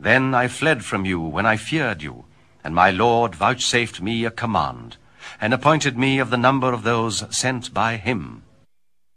Then I fled from you when I feared you, and my Lord vouchsafed me a command, and appointed me of the number of those sent by him.